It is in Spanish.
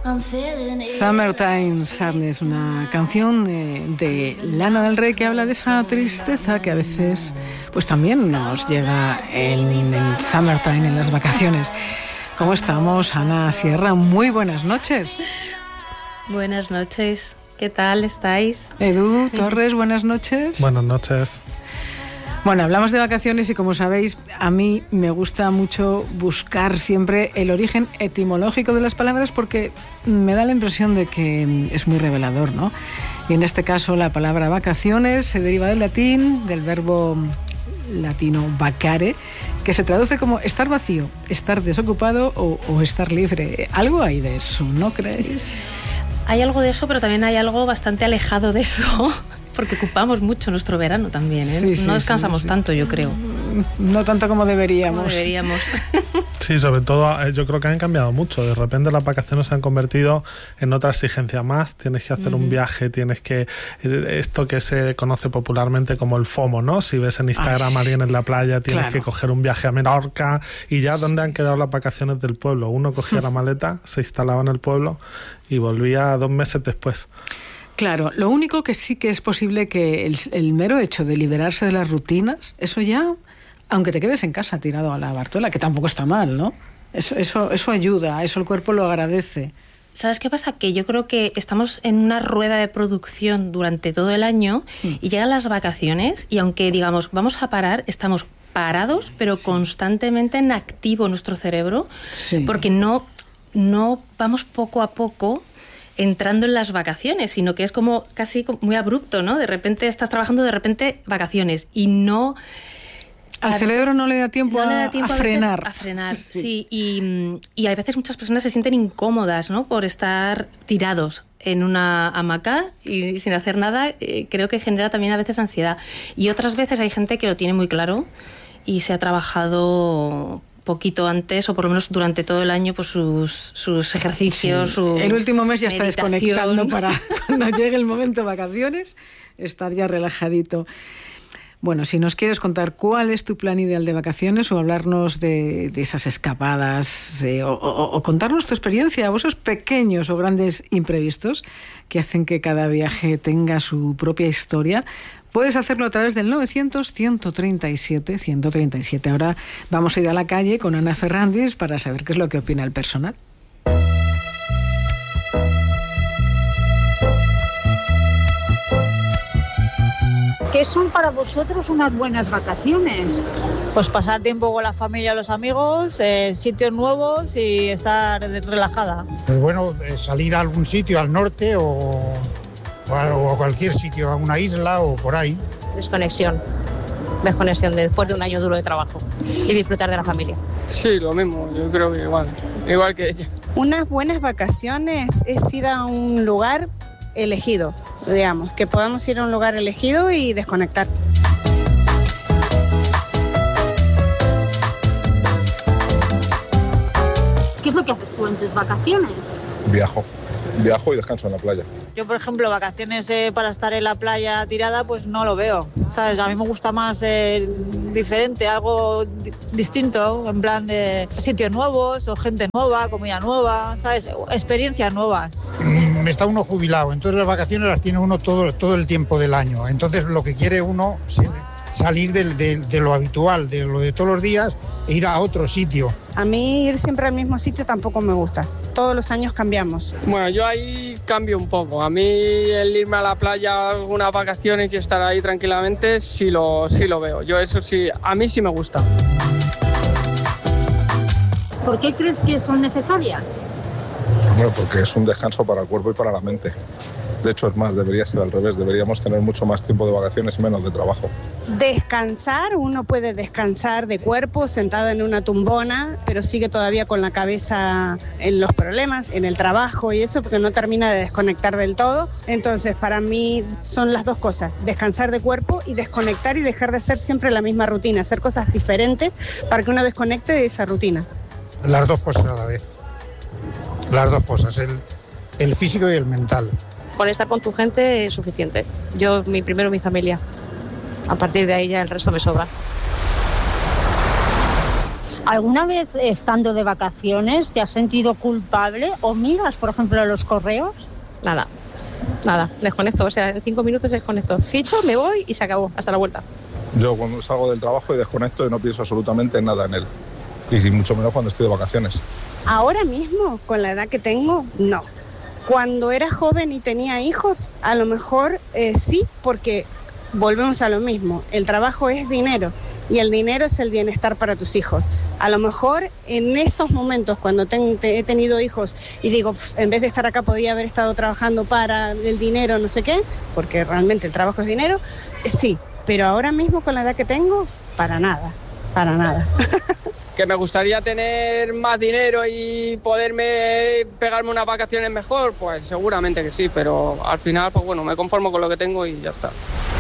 Summertime Sadness, una canción de Lana del Rey que habla de esa tristeza que a veces pues también nos llega en Summertime, en las vacaciones. ¿Cómo estamos, Ana Sierra? Muy buenas noches. Buenas noches. ¿Qué tal estáis? Edu Torres, buenas noches. Buenas noches. Bueno, hablamos de vacaciones y como sabéis, a mí me gusta mucho buscar siempre el origen etimológico de las palabras porque me da la impresión de que es muy revelador, ¿no? Y en este caso la palabra vacaciones se deriva del latín, del verbo latino vacare, que se traduce como estar vacío, estar desocupado o estar libre. Algo hay de eso, ¿no creéis? Hay algo de eso, pero también hay algo bastante alejado de eso. Porque ocupamos mucho nuestro verano también, ¿eh? Sí, no descansamos tanto, yo creo. No tanto como deberíamos. Sí, sobre todo yo creo que han cambiado mucho. De repente las vacaciones se han convertido en otra exigencia más. Tienes que hacer un viaje, tienes que... Esto que se conoce popularmente como el FOMO, ¿no? Si ves en Instagram a alguien en la playa, tienes que coger un viaje a Menorca. Y ya, ¿dónde han quedado las vacaciones del pueblo? Uno cogía la maleta, se instalaba en el pueblo y volvía 2 meses después. Claro, lo único que sí que es posible que el mero hecho de liberarse de las rutinas, eso ya, aunque te quedes en casa tirado a la Bartola, que tampoco está mal, ¿no? Eso ayuda, eso el cuerpo lo agradece. ¿Sabes qué pasa? Que yo creo que estamos en una rueda de producción durante todo el año y llegan las vacaciones y aunque digamos vamos a parar, estamos parados, pero constantemente en activo nuestro cerebro, porque no vamos poco a poco entrando en las vacaciones, sino que es como casi muy abrupto, ¿no? De repente estás trabajando, de repente vacaciones y no... Al cerebro no le da tiempo, a frenar. A frenar, sí. Y a veces muchas personas se sienten incómodas, ¿no? Por estar tirados en una hamaca y sin hacer nada. Creo que genera también a veces ansiedad. Y otras veces hay gente que lo tiene muy claro y se ha trabajado poquito antes o por lo menos durante todo el año pues sus ejercicios, su el último mes ya meditación. Está desconectando para cuando llegue el momento de vacaciones estar ya relajadito. Bueno, si nos quieres contar cuál es tu plan ideal de vacaciones o hablarnos de esas escapadas o contarnos tu experiencia o esos pequeños o grandes imprevistos que hacen que cada viaje tenga su propia historia, puedes hacerlo a través del 900-137-137. Ahora vamos a ir a la calle con Ana Ferrandis para saber qué es lo que opina el personal. ¿Qué son para vosotros unas buenas vacaciones? Pues pasar tiempo con la familia, los amigos, sitios nuevos y estar relajada. Pues bueno, salir a algún sitio al norte o a cualquier sitio, a una isla o por ahí. Desconexión después de un año duro de trabajo y disfrutar de la familia. Sí, lo mismo, yo creo que igual que ella. Unas buenas vacaciones es ir a un lugar elegido, digamos, que podamos ir a un lugar elegido y desconectar. ¿Qué es lo que haces tú en tus vacaciones? Viajo y descanso en la playa. Yo, por ejemplo, vacaciones para estar en la playa tirada, pues no lo veo, ¿sabes? A mí me gusta más diferente, algo distinto, en plan de sitios nuevos o gente nueva, comida nueva, ¿sabes? Experiencias nuevas. Está uno jubilado, entonces las vacaciones las tiene uno todo el tiempo del año. Entonces lo que quiere uno es salir de lo habitual, de lo de todos los días e ir a otro sitio. A mí ir siempre al mismo sitio tampoco me gusta. Todos los años cambiamos. Bueno, yo ahí cambio un poco. A mí el irme a la playa algunas vacaciones y estar ahí tranquilamente sí lo veo. Yo eso sí, a mí sí me gusta. ¿Por qué crees que son necesarias? Bueno, porque es un descanso para el cuerpo y para la mente. De hecho, es más, debería ser al revés. Deberíamos tener mucho más tiempo de vacaciones y menos de trabajo. Descansar, uno puede descansar de cuerpo sentado en una tumbona, pero sigue todavía con la cabeza en los problemas, en el trabajo y eso, porque no termina de desconectar del todo. Entonces, para mí son las dos cosas, descansar de cuerpo y desconectar y dejar de hacer siempre la misma rutina, hacer cosas diferentes para que uno desconecte de esa rutina. Las dos cosas a la vez. Las dos cosas, el físico y el mental. Con estar con tu gente es suficiente. Yo, primero mi familia. A partir de ahí ya el resto me sobra. ¿Alguna vez estando de vacaciones te has sentido culpable o miras, por ejemplo, los correos? Nada, desconecto, o sea, en 5 minutos desconecto. Ficho, me voy y se acabó, hasta la vuelta. Yo cuando salgo del trabajo y desconecto y no pienso absolutamente nada en él. Y mucho menos cuando estoy de vacaciones. Ahora mismo, con la edad que tengo, no. Cuando era joven y tenía hijos, a lo mejor sí, porque volvemos a lo mismo. El trabajo es dinero y el dinero es el bienestar para tus hijos. A lo mejor en esos momentos, cuando he tenido hijos y digo, en vez de estar acá podía haber estado trabajando para el dinero, no sé qué, porque realmente el trabajo es dinero, sí. Pero ahora mismo, con la edad que tengo, para nada. Que me gustaría tener más dinero y pegarme unas vacaciones mejor, pues seguramente que sí, pero al final, pues bueno, me conformo con lo que tengo y ya está.